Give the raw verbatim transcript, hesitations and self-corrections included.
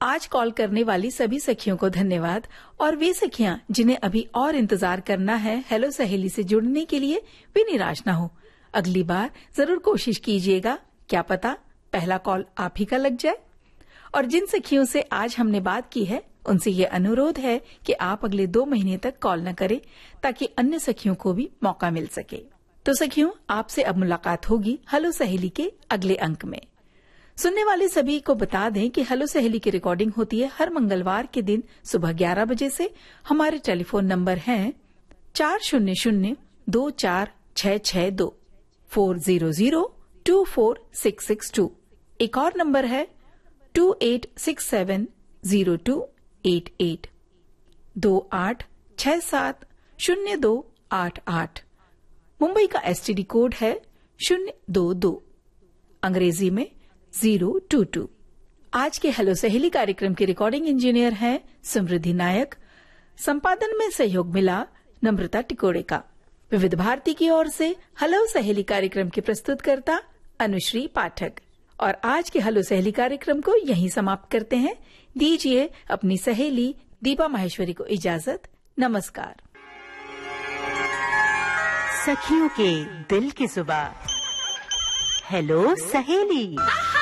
आज कॉल करने वाली सभी सखियों को धन्यवाद। और वे सखियां जिन्हें अभी और इंतजार करना है हेलो सहेली से जुड़ने के लिए, वे निराश न हो। अगली बार जरूर कोशिश कीजिएगा, क्या पता पहला कॉल आप ही का लग जाए। और जिन सखियों से आज हमने बात की है, उनसे ये अनुरोध है कि आप अगले दो महीने तक कॉल न करें, ताकि अन्य सखियों को भी मौका मिल सके। तो सखियों, आपसे अब मुलाकात होगी हेलो सहेली के अगले अंक में। सुनने वाले सभी को बता दें कि हेलो सहेली की रिकॉर्डिंग होती है हर मंगलवार के दिन सुबह ग्यारह बजे से। हमारे टेलीफोन नंबर हैं चार शून्य शून्य दो चार छह छह दो, फोर जीरो जीरो टू फोर सिक्स सिक्स टू। एक और नंबर है two at six seven zero two at at, दो आठ छह सात शून्य दो आठ आठ। मुंबई का एसटीडी कोड है शून्य दो दो, अंग्रेजी में जीरो टू टू। आज के हेलो सहेली कार्यक्रम के रिकॉर्डिंग इंजीनियर हैं समृद्धि नायक। संपादन में सहयोग मिला नम्रता टिकोड़े का। विविध भारती की ओर से हेलो सहेली कार्यक्रम के प्रस्तुतकर्ता अनुश्री पाठक। और आज के हेलो सहेली कार्यक्रम को यहीं समाप्त करते हैं। दीजिए अपनी सहेली दीपा माहेश्वरी को इजाजत। नमस्कार। सखियों के दिल की जुबान, हेलो सहेली।